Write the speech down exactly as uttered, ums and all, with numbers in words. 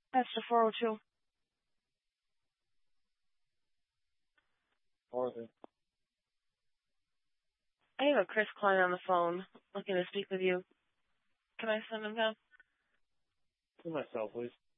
That's the four oh two. Morgan. I have a Chris Klein on the phone looking to speak with you. Can I send him down? To myself, please.